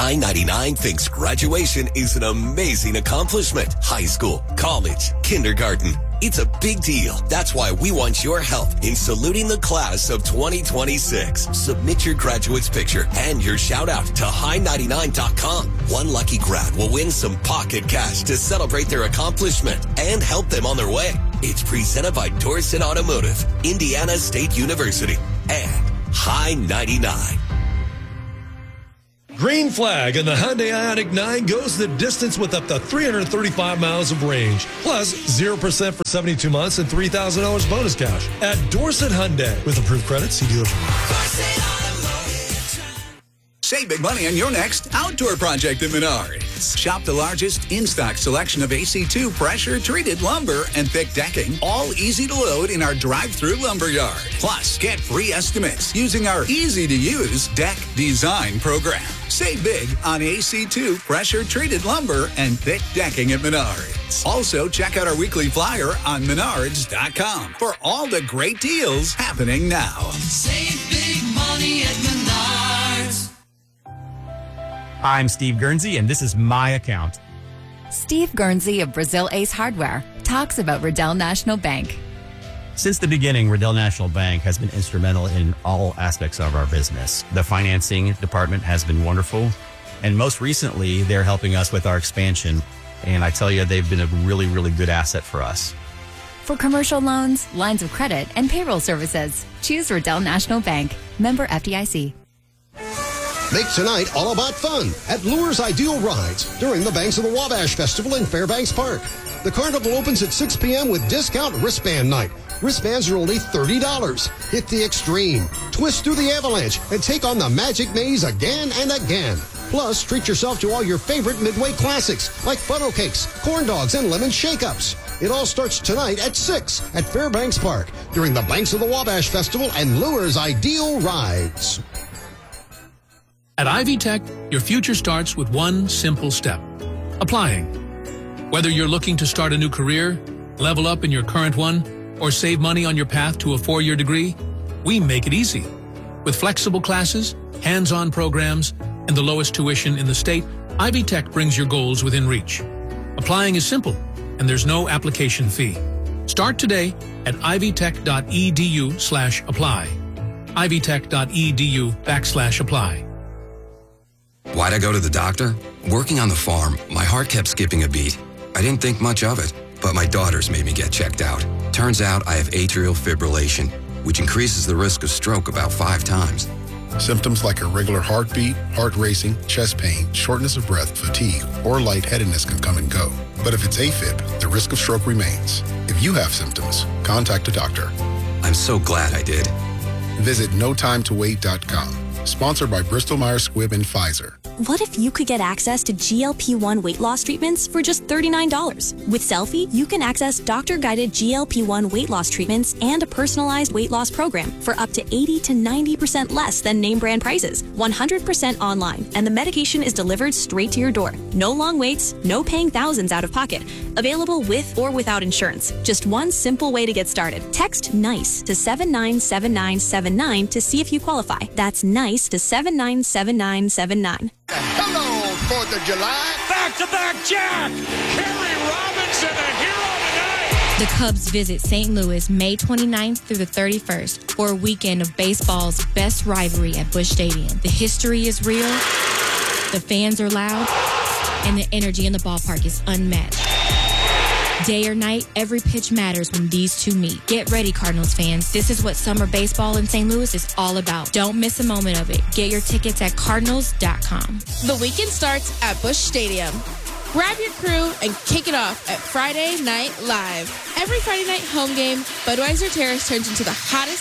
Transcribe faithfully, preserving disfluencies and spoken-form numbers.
I ninety-nine thinks graduation is an amazing accomplishment. High school, college, kindergarten. It's a big deal. That's why we want your help in saluting the class of twenty twenty-six. Submit your graduate's picture and your shout out to high ninety-nine dot com. One lucky grad will win some pocket cash to celebrate their accomplishment and help them on their way. It's presented by Dorset Automotive, Indiana State University, and High ninety-nine. Green Flag and the Hyundai Ioniq nine goes the distance with up to three hundred thirty-five miles of range. Plus, zero percent for seventy-two months and three thousand dollars bonus cash at Dorset Hyundai. With approved credit, see dealer. Save big money on your next outdoor project at Menards. Shop the largest in-stock selection of A C two pressure-treated lumber and thick decking, all easy to load in our drive-through lumber yard. Plus, get free estimates using our easy-to-use deck design program. Save big on A C two pressure-treated lumber and thick decking at Menards. Also, check out our weekly flyer on menards dot com for all the great deals happening now. Save big money at Menards. I'm Steve Guernsey, and this is my account. Steve Guernsey of Brazil Ace Hardware talks about Riddell National Bank. Since the beginning, Riddell National Bank has been instrumental in all aspects of our business. The financing department has been wonderful, and most recently, they're helping us with our expansion. And I tell you, they've been a really, really good asset for us. For commercial loans, lines of credit, and payroll services, choose Riddell National Bank. Member F D I C. Make tonight all about fun at Lures Ideal Rides during the Banks of the Wabash Festival in Fairbanks Park. The carnival opens at six p.m. with discount wristband night. Wristbands are only thirty dollars. Hit the extreme, twist through the avalanche, and take on the Magic Maze again and again. Plus, treat yourself to all your favorite Midway classics like funnel cakes, corn dogs, and lemon shake-ups. It all starts tonight at six at Fairbanks Park during the Banks of the Wabash Festival and Lures Ideal Rides. At Ivy Tech, your future starts with one simple step: applying. Whether you're looking to start a new career, level up in your current one, or save money on your path to a four-year degree, we make it easy. With flexible classes, hands-on programs, and the lowest tuition in the state, Ivy Tech brings your goals within reach. Applying is simple, and there's no application fee. Start today at ivytech.edu slash apply. ivytech.edu backslash apply. Why'd I go to the doctor? Working on the farm, my heart kept skipping a beat. I didn't think much of it, but my daughters made me get checked out. Turns out I have atrial fibrillation, which increases the risk of stroke about five times. Symptoms like irregular heartbeat, heart racing, chest pain, shortness of breath, fatigue, or lightheadedness can come and go. But if it's AFib, the risk of stroke remains. If you have symptoms, contact a doctor. I'm so glad I did. Visit no time to wait dot com. Sponsored by Bristol Myers Squibb and Pfizer. What if you could get access to G L P one weight loss treatments for just thirty-nine dollars? With Selfie, you can access doctor-guided G L P one weight loss treatments and a personalized weight loss program for up to eighty to ninety percent less than name brand prices, one hundred percent online, and the medication is delivered straight to your door. No long waits, no paying thousands out of pocket. Available with or without insurance. Just one simple way to get started. Text NICE to seven nine seven nine seven nine to see if you qualify. That's NICE to seven nine seven nine seven nine. Hello, fourth of July. Back-to-back Jack. Harry Robinson, a hero tonight. The Cubs visit Saint Louis May twenty-ninth through the thirty-first for a weekend of baseball's best rivalry at Busch Stadium. The history is real, the fans are loud, and the energy in the ballpark is unmatched. Day or night, every pitch matters when these two meet. Get ready, Cardinals fans. This is what summer baseball in Saint Louis is all about. Don't miss a moment of it. Get your tickets at cardinals dot com. The weekend starts at Busch Stadium. Grab your crew and kick it off at Friday Night Live. Every Friday night home game, Budweiser Terrace turns into the hottest